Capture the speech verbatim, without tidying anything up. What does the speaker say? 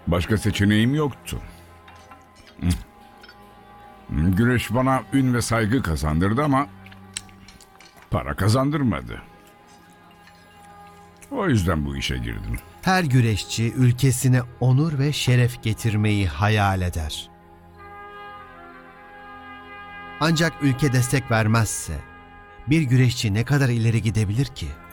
Başka seçeneğim yoktu. Hı. Güreş bana ün ve saygı kazandırdı ama para kazandırmadı. O yüzden bu işe girdim. Her güreşçi ülkesine onur ve şeref getirmeyi hayal eder. Ancak ülke destek vermezse bir güreşçi ne kadar ileri gidebilir ki?